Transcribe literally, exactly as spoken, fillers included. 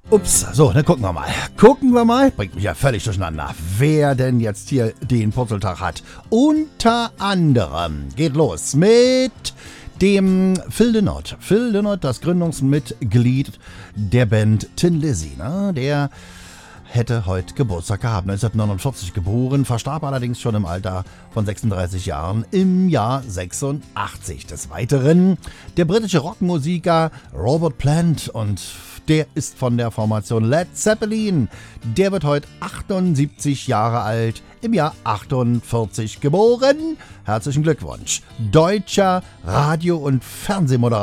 Ups, so, dann gucken wir mal. Gucken wir mal. Bringt mich ja völlig durcheinander. Wer denn jetzt hier den Purzeltag hat? Unter anderem geht los mit dem Phil Lynott. Phil Lynott, das Gründungsmitglied der Band Tin Lizzy. Ne? Der hätte heute Geburtstag gehabt. neunzehnhundertneunundvierzig geboren, verstarb allerdings schon im Alter von sechsunddreißig Jahren im Jahr sechsundachtzig. Des Weiteren der britische Rockmusiker Robert Plant, und der ist von der Formation Led Zeppelin. Der wird heute achtundsiebzig Jahre alt, im Jahr achtundvierzig geboren. Herzlichen Glückwunsch. Deutscher Radio- und Fernsehmoderator